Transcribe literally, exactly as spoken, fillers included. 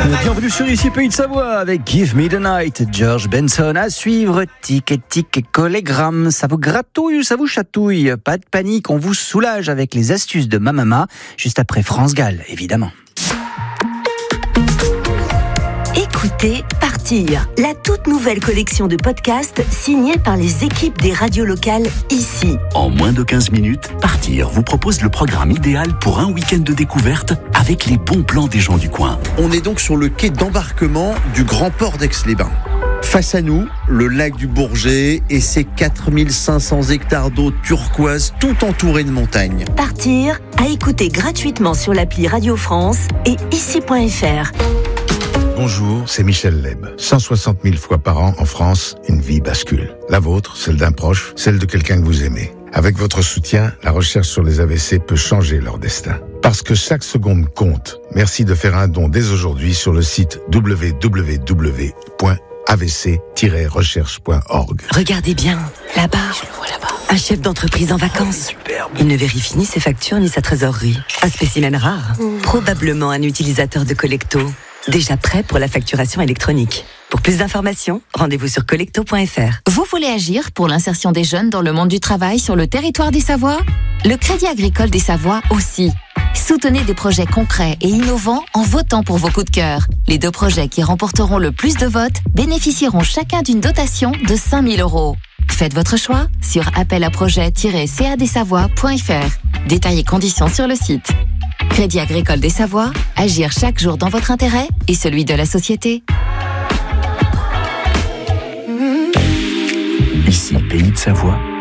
Bienvenue sur Ici Pays de Savoie avec Give Me the Night, George Benson. À suivre, tic et tic et collégramme. Ça vous gratouille ou ça vous chatouille? Pas de panique, on vous soulage avec les astuces de ma maman, juste après France Gall, évidemment. Écoutez Partir, la toute nouvelle collection de podcasts signée par les équipes des radios locales ici. En moins de quinze minutes, Partir vous propose le programme idéal pour un week-end de découverte avec les bons plans des gens du coin. On est donc sur le quai d'embarquement du grand port d'Aix-les-Bains. Face à nous, le lac du Bourget et ses quatre mille cinq cents hectares d'eau turquoise tout entourés de montagnes. Partir, à écouter gratuitement sur l'appli Radio France et ici point f r. Bonjour, c'est Michel Leb. cent soixante mille fois par an en France, une vie bascule. La vôtre, celle d'un proche, celle de quelqu'un que vous aimez. Avec votre soutien, la recherche sur les A V C peut changer leur destin. Parce que chaque seconde compte. Merci de faire un don dès aujourd'hui sur le site w w w point a v c tiret recherche point org. Regardez bien, là-bas. Je le vois là-bas. Un chef d'entreprise en vacances. Superbe. Il ne vérifie ni ses factures ni sa trésorerie. Un spécimen rare. Mmh. Probablement un utilisateur de Collecto. Déjà prêt pour la facturation électronique. Pour plus d'informations, rendez-vous sur collecto point f r. Vous voulez agir pour l'insertion des jeunes dans le monde du travail sur le territoire des Savoies? Le Crédit Agricole des Savoies aussi. Soutenez des projets concrets et innovants en votant pour vos coups de cœur. Les deux projets qui remporteront le plus de votes bénéficieront chacun d'une dotation de cinq mille euros. Faites votre choix sur appel à projet tiret c a d savoie point f r. Détails et conditions sur le site. Crédit Agricole des Savoies, agir chaque jour dans votre intérêt et celui de la société. Ici Pays de Savoie.